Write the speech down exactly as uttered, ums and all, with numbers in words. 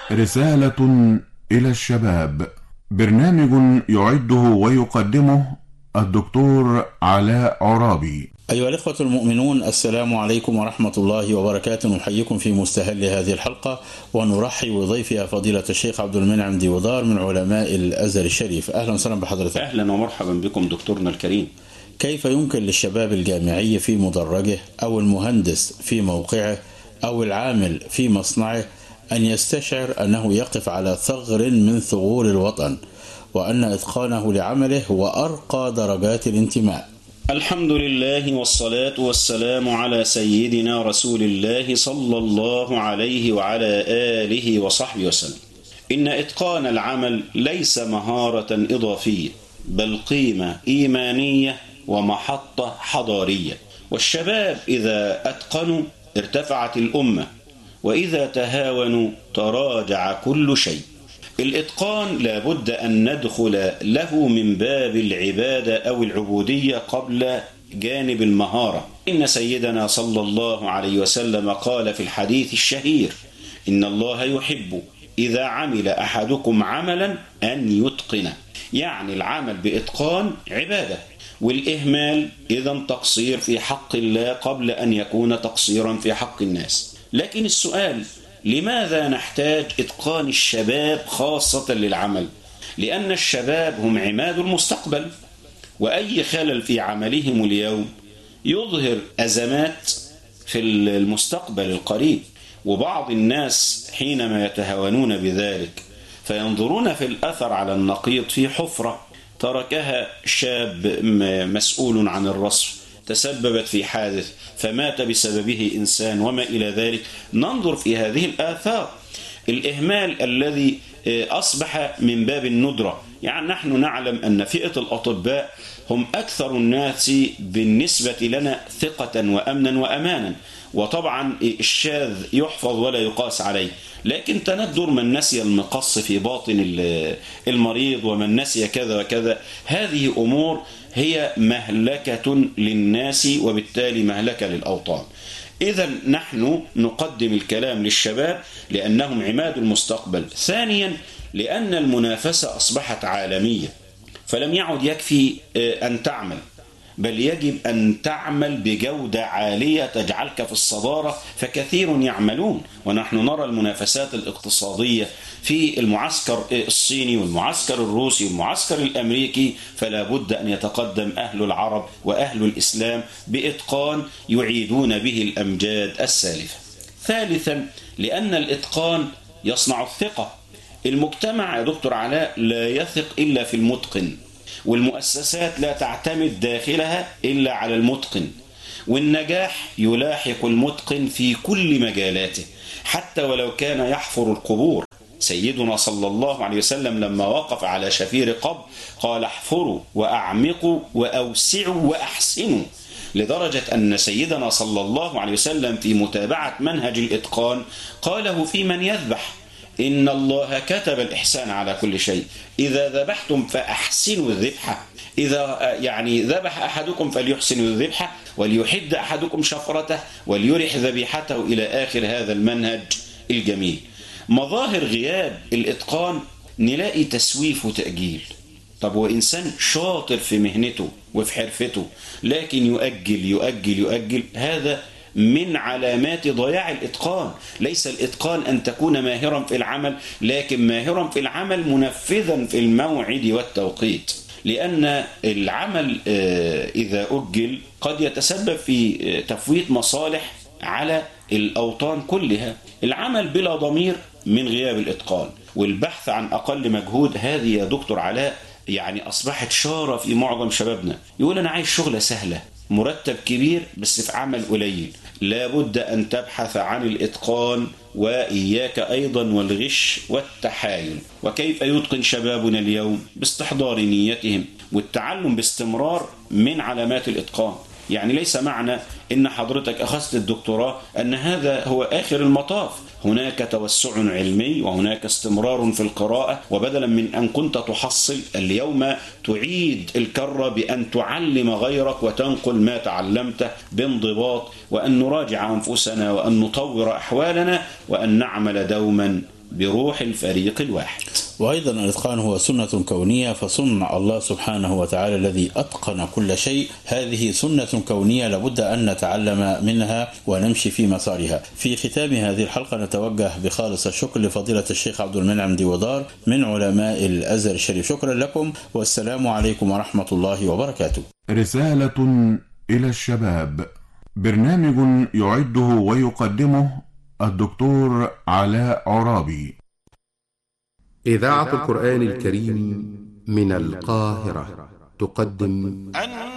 رسالة إلى الشباب. برنامج يعده ويقدمه الدكتور علاء عرابي. أيها الإخوة المؤمنون، السلام عليكم ورحمة الله وبركاته. نحييكم في مستهل هذه الحلقة ونرحب بضيفها فضيلة الشيخ عبد المنعم ديودار من علماء الأزهر الشريف. أهلا وسهلا بحضرتك. أهلا ومرحبا بكم دكتورنا الكريم. كيف يمكن للشباب الجامعي في مدرجه أو المهندس في موقعه أو العامل في مصنعه أن يستشعر أنه يقف على ثغر من ثغور الوطن، وأن إتقانه لعمله هو أرقى درجات الانتماء؟ الحمد لله والصلاة والسلام على سيدنا رسول الله صلى الله عليه وعلى آله وصحبه وسلم. إن إتقان العمل ليس مهارة إضافية، بل قيمة إيمانية ومحطة حضارية. والشباب إذا أتقنوا ارتفعت الأمة، وإذا تهاونوا تراجع كل شيء. الإتقان لابد أن ندخل له من باب العبادة أو العبودية قبل جانب المهارة. إن سيدنا صلى الله عليه وسلم قال في الحديث الشهير: إن الله يحب إذا عمل أحدكم عملا أن يتقنه. يعني العمل بإتقان عبادة، والإهمال إذا تقصير في حق الله قبل أن يكون تقصيرا في حق الناس. لكن السؤال: لماذا نحتاج إتقان الشباب خاصة للعمل؟ لأن الشباب هم عماد المستقبل، وأي خلل في عملهم اليوم يظهر أزمات في المستقبل القريب. وبعض الناس حينما يتهاونون بذلك فينظرون في الأثر على النقيض في حفرة تركها شاب مسؤول عن الرصف، تسببت في حادث فمات بسببه إنسان وما إلى ذلك. ننظر في هذه الآثار. الإهمال الذي أصبح من باب الندرة. يعني نحن نعلم أن فئة الأطباء هم أكثر الناس بالنسبة لنا ثقة وأمنا وأمانا، وطبعا الشاذ يحفظ ولا يقاس عليه. لكن تندر من نسي المقص في باطن المريض ومن نسي كذا وكذا، هذه أمور هي مهلكة للناس وبالتالي مهلكة للأوطان. إذا نحن نقدم الكلام للشباب لأنهم عماد المستقبل. ثانيا، لأن المنافسة أصبحت عالمية، فلم يعد يكفي أن تعمل، بل يجب أن تعمل بجودة عالية تجعلك في الصدارة، فكثير يعملون. ونحن نرى المنافسات الاقتصادية في المعسكر الصيني والمعسكر الروسي والمعسكر الأمريكي، فلا بد أن يتقدم أهل العرب وأهل الإسلام بإتقان يعيدون به الأمجاد السالفة. ثالثا، لأن الإتقان يصنع الثقة. المجتمع يا دكتور علاء لا يثق إلا في المتقن، والمؤسسات لا تعتمد داخلها إلا على المتقن، والنجاح يلاحق المتقن في كل مجالاته حتى ولو كان يحفر القبور. سيدنا صلى الله عليه وسلم لما وقف على شفير قبر قال: احفروا وأعمقوا وأوسعوا وأحسنوا، لدرجة أن سيدنا صلى الله عليه وسلم في متابعة منهج الإتقان قاله في من يذبح: إن الله كتب الإحسان على كل شيء، إذا ذبحتم فأحسنوا الذبحة. إذا يعني ذبح أحدكم فليحسن الذبحة، وليحد أحدكم شفرته، وليرح ذبيحته، إلى آخر هذا المنهج الجميل. مظاهر غياب الإتقان نلاقي تسويف وتأجيل. طب وإنسان شاطر في مهنته وفي حرفته لكن يؤجل يؤجل يؤجل، هذا من علامات ضياع الإتقان. ليس الإتقان أن تكون ماهرا في العمل، لكن ماهرا في العمل منفذا في الموعد والتوقيت. لأن العمل إذا أجل قد يتسبب في تفويت مصالح على الأوطان كلها. العمل بلا ضمير من غياب الإتقان، والبحث عن أقل مجهود، هذه يا دكتور علاء يعني أصبحت شارة في معظم شبابنا. يقول: أنا عايز شغلة سهلة، مرتب كبير بس في عمل قليل. لابد أن تبحث عن الإتقان، وإياك أيضا والغش والتحايل. وكيف يتقن شبابنا اليوم؟ باستحضار نيتهم والتعلم باستمرار من علامات الإتقان. يعني ليس معنى إن حضرتك أخذت الدكتوراه أن هذا هو آخر المطاف. هناك توسع علمي وهناك استمرار في القراءة، وبدلا من أن كنت تحصل اليوم تعيد الكرة بأن تعلم غيرك وتنقل ما تعلمته بانضباط، وأن نراجع أنفسنا وأن نطور أحوالنا وأن نعمل دوما بروح الفريق الواحد. وأيضا الإتقان هو سنة كونية، فصنع الله سبحانه وتعالى الذي أتقن كل شيء، هذه سنة كونية لابد أن نتعلم منها ونمشي في مسارها. في ختام هذه الحلقة نتوجه بخالص الشكر لفضيلة الشيخ عبد المنعم ديودار من علماء الأزهر الشريف. شكرا لكم والسلام عليكم ورحمة الله وبركاته. رسالة إلى الشباب، برنامج يعده ويقدمه الدكتور علاء عرابي. إذاعة القرآن الكريم من القاهرة تقدم